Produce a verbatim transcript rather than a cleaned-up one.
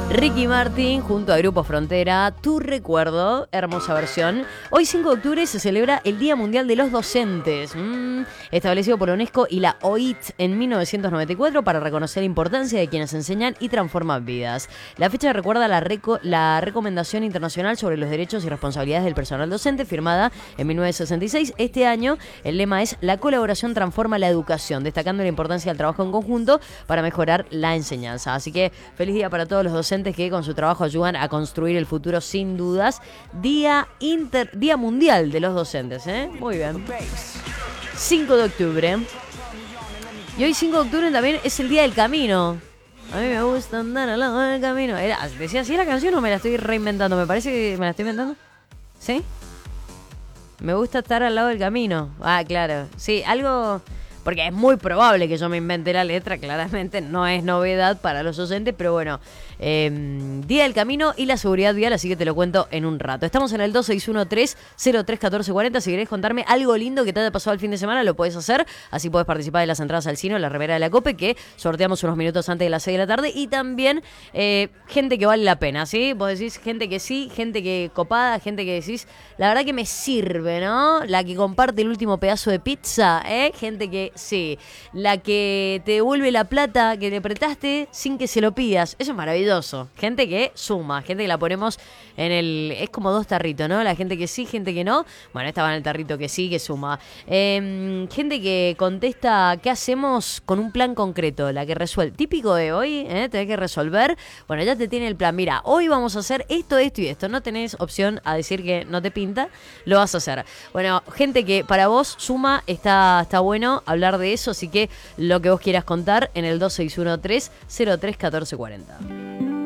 Ricky Martin junto a Grupo Frontera, Tu Recuerdo, hermosa versión. Hoy cinco de octubre se celebra el Día Mundial de los Docentes, mm, establecido por la UNESCO y la O I T en mil novecientos noventa y cuatro para reconocer la importancia de quienes enseñan y transforman vidas. La fecha recuerda la, reco- la Recomendación Internacional sobre los Derechos y Responsabilidades del Personal Docente, firmada en mil novecientos sesenta y seis. Este año el lema es La colaboración transforma la educación, destacando la importancia del trabajo en conjunto para mejorar la enseñanza. Así que feliz día para todos los docentes que con su trabajo ayudan a construir el futuro sin dudas. Día inter, Día Mundial de los Docentes, ¿eh? Muy bien. cinco de octubre. Y hoy cinco de octubre también es el Día del Camino. A mí me gusta andar al lado del camino. Era, ¿decía así la canción o me la estoy reinventando? Me parece que me la estoy inventando. ¿Sí? Me gusta estar al lado del camino. Ah, claro. Sí, algo... Porque es muy probable que yo me invente la letra, claramente no es novedad para los docentes, pero bueno, eh, Día del Camino y la seguridad vial, así que te lo cuento en un rato. Estamos en el dos seis uno tres cero tres uno cuatro cuatro, si querés contarme algo lindo que te haya pasado el fin de semana, lo podés hacer, así podés participar de las entradas al cine o la remera de la COPE, que sorteamos unos minutos antes de las seis de la tarde, y también eh, gente que vale la pena, ¿sí? Vos decís gente que sí, gente que copada, gente que decís, la verdad que me sirve, ¿no? La que comparte el último pedazo de pizza, ¿eh? Gente que sí, la que te devuelve la plata que te prestaste sin que se lo pidas. Eso es maravilloso. Gente que suma, gente que la ponemos en el... Es como dos tarritos, ¿no? La gente que sí, gente que no. Bueno, esta va en el tarrito que sí, que suma. Eh, gente que contesta, ¿qué hacemos con un plan concreto? La que resuelve. Típico de hoy, ¿eh? Tenés que resolver. Bueno, ya te tiene el plan. Mira, hoy vamos a hacer esto, esto y esto. No tenés opción a decir que no te pinta. Lo vas a hacer. Bueno, gente que para vos suma, está, está bueno hablar de eso, así que lo que vos quieras contar en el dos seis uno tres cero tres uno cuatro cuatro.